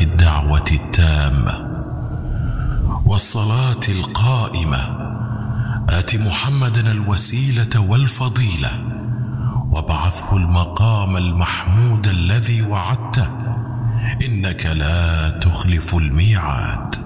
الدعوة التامة والصلاة القائمة آت محمدا الوسيلة والفضيلة وابعثه المقام المحمود الذي وعدته إنك لا تخلف الميعاد.